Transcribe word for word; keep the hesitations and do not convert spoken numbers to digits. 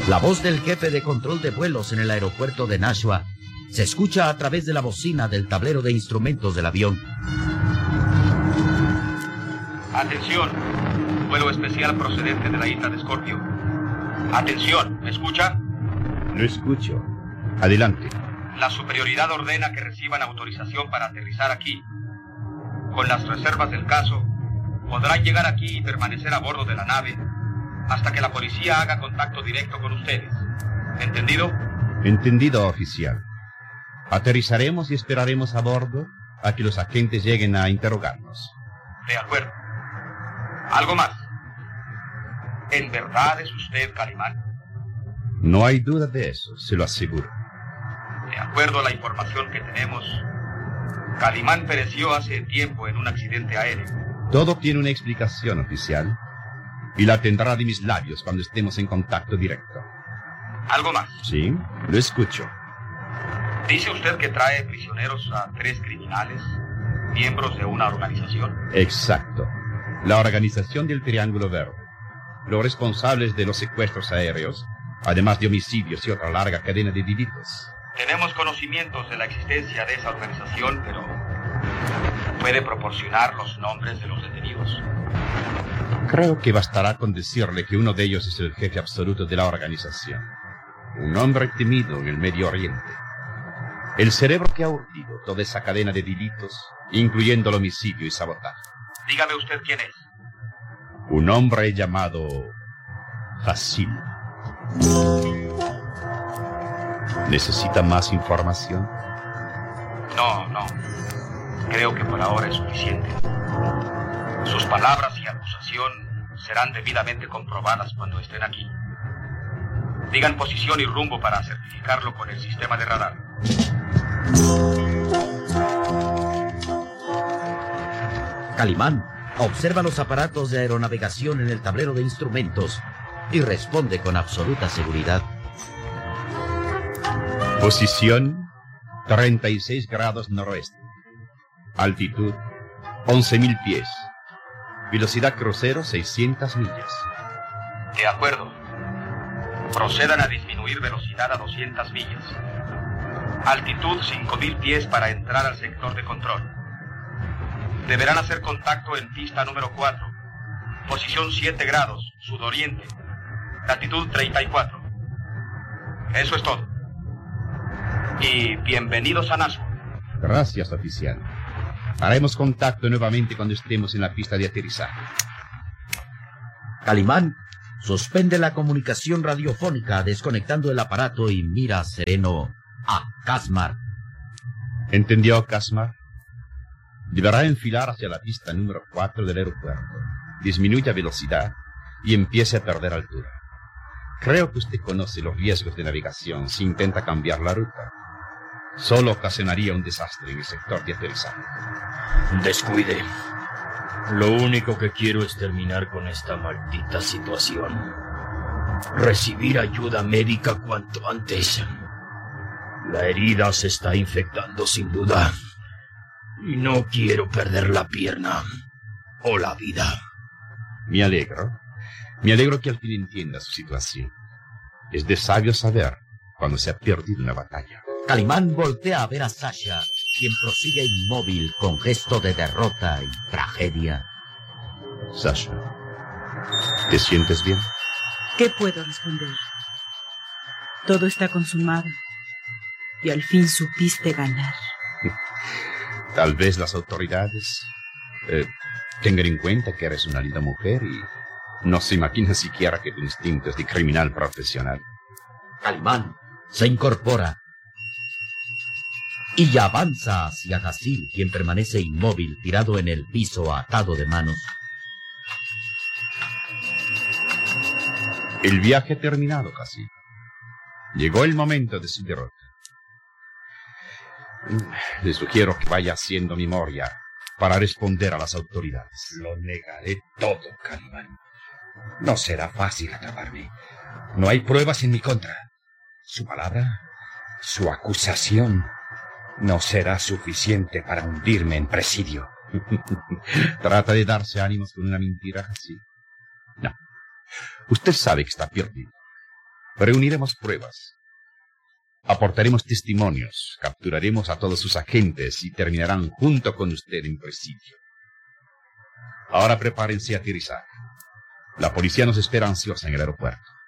La voz del jefe de control de vuelos en el aeropuerto de Nashua se escucha a través de la bocina del tablero de instrumentos del avión. Atención, vuelo especial procedente de la isla de Scorpio. Atención, ¿me escucha? Lo escucho. Adelante. La superioridad ordena que reciban autorización para aterrizar aquí. Con las reservas del caso, podrán llegar aquí y permanecer a bordo de la nave hasta que la policía haga contacto directo con ustedes. ¿Entendido? Entendido, oficial. Aterrizaremos y esperaremos a bordo a que los agentes lleguen a interrogarnos. De acuerdo. ¿Algo más? ¿En verdad es usted Calimán? No hay duda de eso, se lo aseguro. De acuerdo a la información que tenemos, Calimán pereció hace tiempo en un accidente aéreo. Todo tiene una explicación, oficial, y la tendrá de mis labios cuando estemos en contacto directo. ¿Algo más? Sí, lo escucho. Dice usted que trae prisioneros a tres criminales, miembros de una organización. Exacto. La organización del Triángulo Verde. Los responsables de los secuestros aéreos, además de homicidios y otra larga cadena de delitos. Tenemos conocimientos de la existencia de esa organización, pero ¿puede proporcionar los nombres de los detenidos? Creo que bastará con decirle que uno de ellos es el jefe absoluto de la organización. Un hombre temido en el Medio Oriente. El cerebro que ha urdido toda esa cadena de delitos, incluyendo el homicidio y sabotaje. Dígame usted quién es. Un hombre llamado Hasil. ¿Necesita más información? No, no. Creo que por ahora es suficiente. Sus palabras y acusación serán debidamente comprobadas cuando estén aquí. Digan posición y rumbo para certificarlo con el sistema de radar. Calimán observa los aparatos de aeronavegación en el tablero de instrumentos y responde con absoluta seguridad. Posición treinta y seis grados noroeste. Altitud once mil pies. Velocidad crucero seiscientas millas. De acuerdo. Procedan a disminuir velocidad a doscientas millas. Altitud cinco mil pies para entrar al sector de control. Deberán hacer contacto en pista número cuatro. Posición siete grados, sudoriente. Latitud treinta y cuatro. Eso es todo. Y bienvenidos a Nashua. Gracias, oficial. Haremos contacto nuevamente cuando estemos en la pista de aterrizaje. Calimán suspende la comunicación radiofónica desconectando el aparato y mira sereno a Casmar. ¿Entendió, Casmar? Deberá enfilar hacia la pista número cuatro del aeropuerto. Disminuya velocidad y empiece a perder altura. Creo que usted conoce los riesgos de navegación si intenta cambiar la ruta. Solo ocasionaría un desastre en el sector de aterrizaje. Descuide. Lo único que quiero es terminar con esta maldita situación. Recibir ayuda médica cuanto antes. La herida se está infectando sin duda. Y no quiero perder la pierna o la vida. Me alegro. Me alegro que al fin entienda su situación. Es de sabio saber cuando se ha perdido una batalla. Calimán voltea a ver a Sasha, quien prosigue inmóvil con gesto de derrota y tragedia. Sasha, ¿te sientes bien? ¿Qué puedo responder? Todo está consumado. Y al fin supiste ganar. Tal vez las autoridades eh, tengan en cuenta que eres una linda mujer y no se imagina siquiera que tu instinto es de criminal profesional. Calimán se incorpora y avanza hacia Hasil, quien permanece inmóvil, tirado en el piso, atado de manos. El viaje ha terminado, Hasil. Llegó el momento de su derrota. Le sugiero que vaya haciendo memoria para responder a las autoridades. Lo negaré todo, Calimán. No será fácil atraparme. No hay pruebas en mi contra. Su palabra, su acusación, no será suficiente para hundirme en presidio. Trata de darse ánimos con una mentira así. No. Usted sabe que está perdido. Reuniremos pruebas. Aportaremos testimonios, capturaremos a todos sus agentes y terminarán junto con usted en presidio. Ahora prepárense a aterrizar. La policía nos espera ansiosa en el aeropuerto.